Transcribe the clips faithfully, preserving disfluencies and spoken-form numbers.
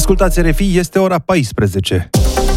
Ascultați R F I, este ora paisprezece.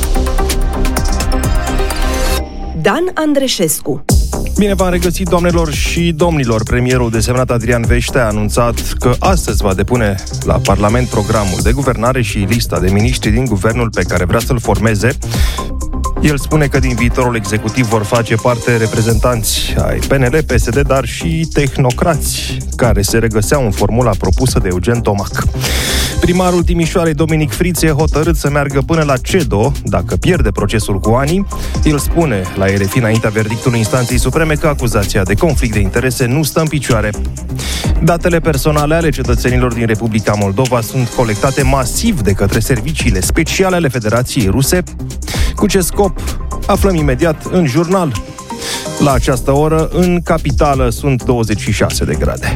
Dan Andreșescu. Bine v-am regăsit, doamnelor și domnilor. Premierul desemnat Adrian Veștea a anunțat că astăzi va depune la Parlament programul de guvernare și lista de miniștri din guvernul pe care vrea să-l formeze. El spune că din viitorul executiv vor face parte reprezentanți ai P N L, P S D, dar și tehnocrați care se regăseau în formula propusă de Eugen Tomac. Primarul Timișoarei, Dominic Friț, e hotărât să meargă până la C E D O dacă pierde procesul cu ANI. El spune la R F I înaintea verdictului instanței supreme că acuzația de conflict de interese nu stă în picioare. Datele personale ale cetățenilor din Republica Moldova sunt colectate masiv de către serviciile speciale ale Federației Ruse. Cu ce scop? Aflăm imediat în jurnal. La această oră, în capitală, sunt douăzeci și șase de grade.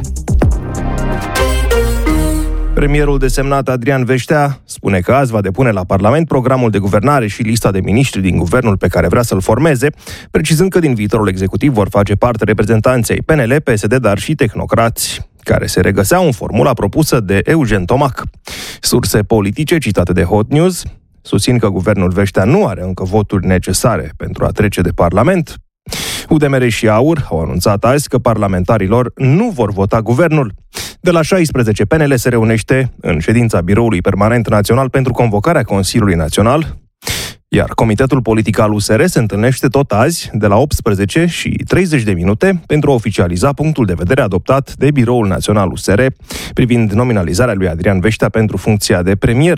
Premierul desemnat Adrian Veștea spune că azi va depune la Parlament programul de guvernare și lista de miniștri din guvernul pe care vrea să-l formeze, precizând că din viitorul executiv vor face parte reprezentanții P N L, P S D, dar și tehnocrați care se regăseau în formula propusă de Eugen Tomac. Surse politice citate de Hot News susțin că guvernul Veștea nu are încă voturi necesare pentru a trece de Parlament. U D M R și AUR au anunțat azi că parlamentarilor nu vor vota guvernul. De la șaisprezece, P N L se reunește în ședința Biroului Permanent Național pentru convocarea Consiliului Național, iar Comitetul Politic al U S R se întâlnește tot azi, de la optsprezece și treizeci de minute, pentru a oficializa punctul de vedere adoptat de Biroul Național U S R privind nominalizarea lui Adrian Veștea pentru funcția de premier.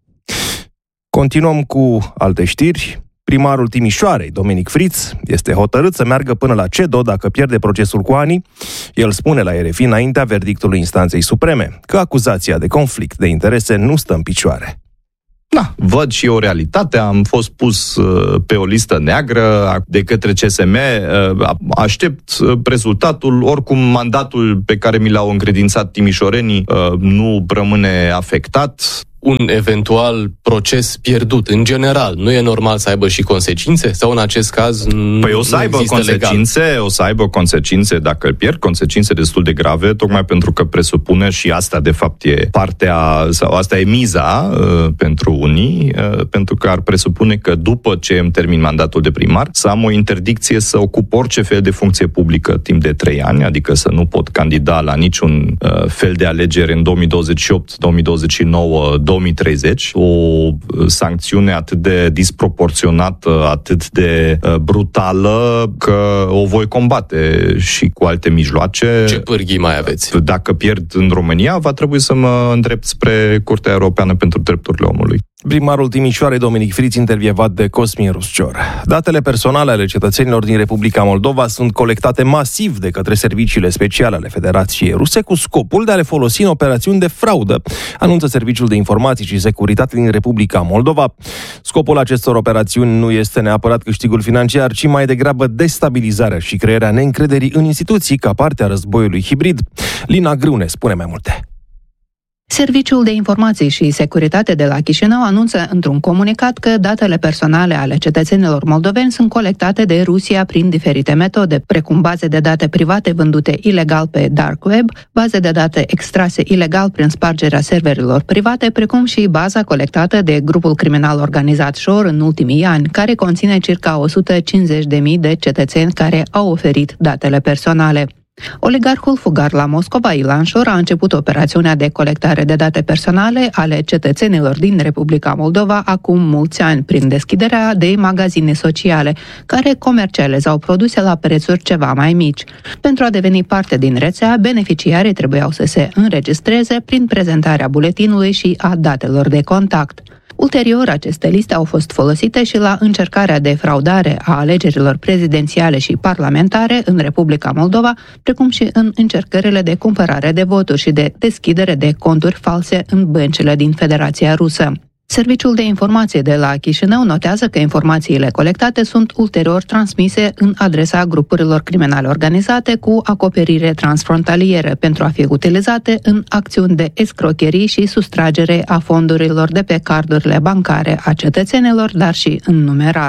Continuăm cu alte știri. Primarul Timișoarei, Dominic Friț, este hotărât să meargă până la C E D O dacă pierde procesul cu ANI. El spune la R F I înaintea verdictului instanței supreme că acuzația de conflict de interese nu stă în picioare. Da, văd și eu realitatea, am fost pus uh, pe o listă neagră de către C S M, uh, aștept uh, rezultatul, oricum mandatul pe care mi l-au încredințat timișorenii uh, nu rămâne afectat. Un eventual proces pierdut, în general, nu e normal să aibă și consecințe? Sau în acest caz nu Păi o să aibă consecințe, legal? o să aibă consecințe dacă îl pierd, consecințe destul de grave, tocmai pentru că presupune, și asta de fapt e partea, sau asta e miza uh, pentru unii, uh, pentru că ar presupune că după ce îmi termin mandatul de primar, să am o interdicție să ocup orice fel de funcție publică timp de trei ani, adică să nu pot candida la niciun uh, fel de alegeri în două mii douăzeci și opt, două mii douăzeci și nouă, două mii treizeci, o sancțiune atât de disproporționată, atât de uh, brutală, că o voi combate și cu alte mijloace. Ce pârghii mai aveți? Dacă pierd în România, va trebui să mă îndrept spre Curtea Europeană pentru Drepturile Omului. Primarul Timișoarei, Dominic Friț, intervievat de Cosmin Ruscior. Datele personale ale cetățenilor din Republica Moldova sunt colectate masiv de către serviciile speciale ale Federației Ruse cu scopul de a le folosi în operațiuni de fraudă, anunță Serviciul de Informații și Securitate din Republica Moldova. Scopul acestor operațiuni nu este neapărat câștigul financiar, ci mai degrabă destabilizarea și crearea neîncrederii în instituții ca parte a războiului hibrid. Lina Grâu ne spune mai multe. Serviciul de Informații și Securitate de la Chișinău anunță într-un comunicat că datele personale ale cetățenilor moldoveni sunt colectate de Rusia prin diferite metode, precum baze de date private vândute ilegal pe dark web, baze de date extrase ilegal prin spargerea serverilor private, precum și baza colectată de grupul criminal organizat Șor în ultimii ani, care conține circa o sută cincizeci de mii de cetățeni care au oferit datele personale. Oligarhul fugar la Moscova, Ilan Șor, a început operațiunea de colectare de date personale ale cetățenilor din Republica Moldova acum mulți ani, prin deschiderea de magazine sociale, care comercializau produse la prețuri ceva mai mici. Pentru a deveni parte din rețea, beneficiarii trebuiau să se înregistreze prin prezentarea buletinului și a datelor de contact. Ulterior, aceste liste au fost folosite și la încercarea de fraudare a alegerilor prezidențiale și parlamentare în Republica Moldova, precum și în încercările de cumpărare de voturi și de deschidere de conturi false în băncile din Federația Rusă. Serviciul de Informație de la Chișinău notează că informațiile colectate sunt ulterior transmise în adresa grupurilor criminale organizate cu acoperire transfrontalieră pentru a fi utilizate în acțiuni de escrocherii și sustragere a fondurilor de pe cardurile bancare a cetățenilor, dar și în numerar.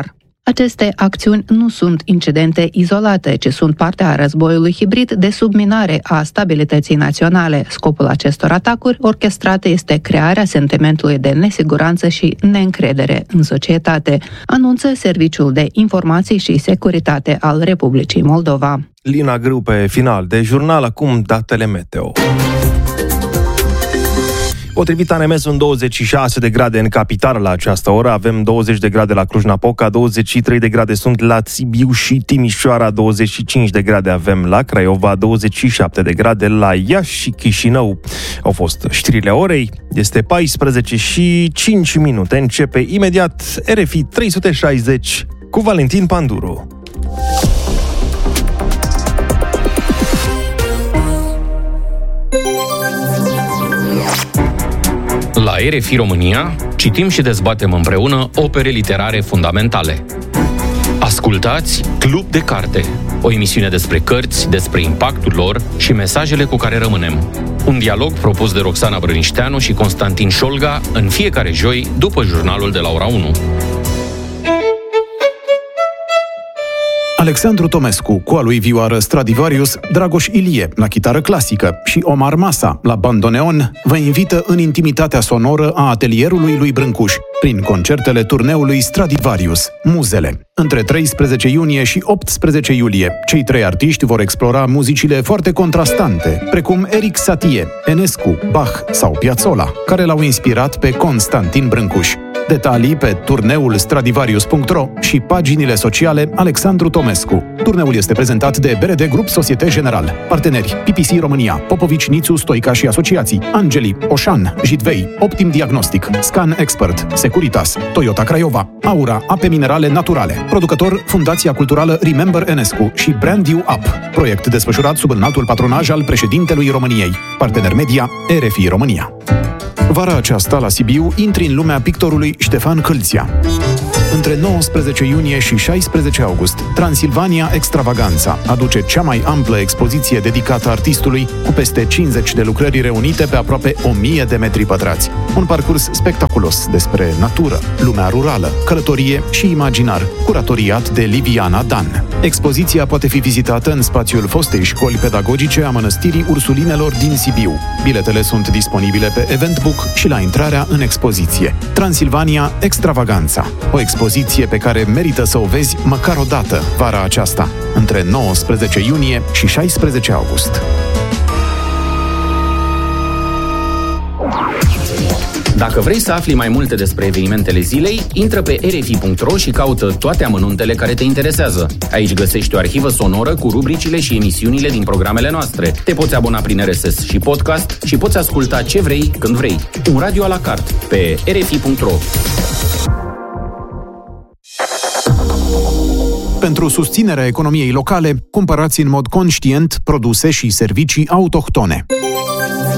Aceste acțiuni nu sunt incidente izolate, ci sunt parte a războiului hibrid de subminare a stabilității naționale. Scopul acestor atacuri orchestrate este crearea sentimentului de nesiguranță și neîncredere în societate, anunță Serviciul de Informații și Securitate al Republicii Moldova. Lina Grâu pe final de jurnal, acum datele meteo. Potrivit A N M, sunt douăzeci și șase de grade în capitală la această oră, avem douăzeci de grade la Cluj-Napoca, douăzeci și trei de grade sunt la Sibiu și Timișoara, douăzeci și cinci de grade avem la Craiova, douăzeci și șapte de grade la Iași și Chișinău. Au fost știrile orei, este paisprezece și cinci minute, începe imediat R F I trei sute șaizeci cu Valentin Panduru. La R F I România citim și dezbatem împreună opere literare fundamentale. Ascultați Club de Carte, o emisiune despre cărți, despre impactul lor și mesajele cu care rămânem. Un dialog propus de Roxana Brănișteanu și Constantin Șolga în fiecare joi după jurnalul de la ora unu. Alexandru Tomescu, cu a lui vioară Stradivarius, Dragoș Ilie, la chitară clasică, și Omar Masa, la bandoneon, vă invită în intimitatea sonoră a atelierului lui Brâncuș, prin concertele turneului Stradivarius, Muzele. Între treisprezece iunie și optsprezece iulie, cei trei artiști vor explora muzicile foarte contrastante, precum Eric Satie, Enescu, Bach sau Piazzolla, care l-au inspirat pe Constantin Brâncuș. Detalii pe turneul stradivarius punct ro și paginile sociale Alexandru Tomescu. Turneul este prezentat de B R D Grup Societe General. Parteneri: P P C România, Popovici, Nițu, Stoica și Asociații, Angeli, Oșan, Jitvei, Optim Diagnostic, Scan Expert, Securitas, Toyota Craiova, Aura, Ape Minerale Naturale. Producător: Fundația Culturală Remember Enescu și Brand You Up. Proiect desfășurat sub înaltul patronaj al președintelui României. Partener media R F I România. Vara aceasta, la Sibiu, intri în lumea pictorului Ștefan Câlția. Între nouăsprezece iunie și șaisprezece august, Transilvania Extravaganța aduce cea mai amplă expoziție dedicată artistului, cu peste cincizeci de lucrări reunite pe aproape o mie de metri pătrați. Un parcurs spectaculos despre natură, lumea rurală, călătorie și imaginar, curatoriat de Liviana Dan. Expoziția poate fi vizitată în spațiul fostei școli pedagogice a Mănăstirii Ursulinelor din Sibiu. Biletele sunt disponibile pe Eventbook și la intrarea în expoziție. Transilvania Extravaganța, o expoziție pe care merită să o vezi măcar o dată vara aceasta, între nouăsprezece iunie și șaisprezece august. Dacă vrei să afli mai multe despre evenimentele zilei, intră pe r f i punct r o și caută toate amănuntele care te interesează. Aici găsești o arhivă sonoră cu rubricile și emisiunile din programele noastre. Te poți abona prin R S S și podcast și poți asculta ce vrei, când vrei. Un radio à la carte pe r f i punct r o. Pentru susținerea economiei locale, cumpărați în mod conștient produse și servicii autohtone.